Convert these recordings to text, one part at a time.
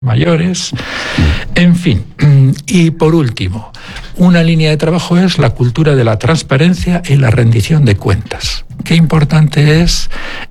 mayores, en fin. Y por último, una línea de trabajo es la cultura de la transparencia y la rendición de cuentas. Qué importante es,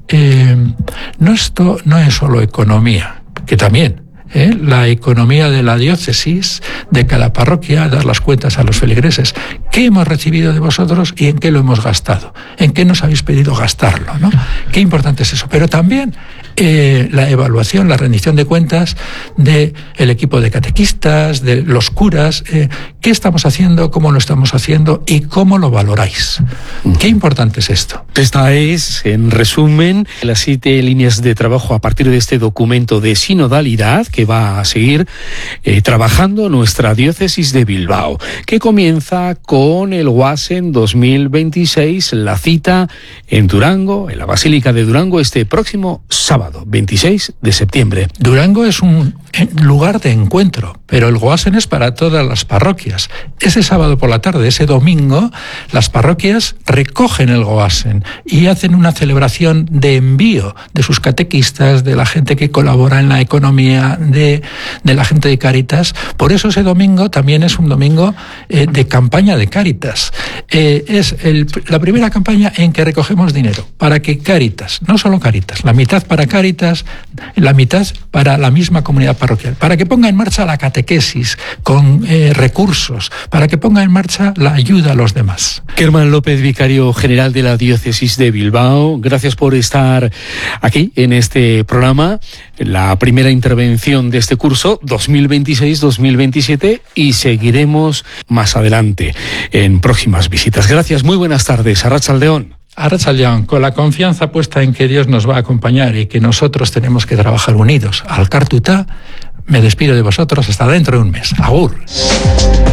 esto no es solo economía, que también, la economía de la diócesis, de cada parroquia, dar las cuentas a los feligreses. ¿Qué hemos recibido de vosotros y en qué lo hemos gastado? ¿En qué nos habéis pedido gastarlo, ¿no? Qué importante es eso. Pero también la evaluación, la rendición de cuentas del equipo de catequistas, de los curas. ¿Qué estamos haciendo? ¿Cómo lo estamos haciendo? ¿Y cómo lo valoráis? Qué importante es esto. Esta es, en resumen, las 7 líneas de trabajo a partir de este documento de sinodalidad que va a seguir trabajando nuestra diócesis de Bilbao, que comienza con el Guasen 2026, la cita en Durango, en la Basílica de Durango, este próximo sábado, 26 de septiembre. Durango es un lugar de encuentro, pero el Guasen es para todas las parroquias. Ese sábado por la tarde, ese domingo, las parroquias recogen el Guasen y hacen una celebración de envío de sus catequistas, de la gente que colabora en la economía, de la gente de Cáritas. Por eso ese domingo también es un domingo de campaña de Cáritas. Es la primera campaña en que recogemos dinero para que Cáritas, no solo Cáritas, la mitad para Cáritas, la mitad para la misma comunidad parroquial, para que ponga en marcha la catequesis con recursos, para que ponga en marcha la ayuda a los demás. Kerman López, vicario general de la diócesis de Bilbao, gracias por estar aquí en este programa, la primera intervención de este curso 2026-2027, y seguiremos más adelante en próximas visitas. Gracias, muy buenas tardes. Arratsaldeon. Arratsaldeon, con la confianza puesta en que Dios nos va a acompañar y que nosotros tenemos que trabajar unidos. Alkartuta, me despido de vosotros hasta dentro de un mes. Agur.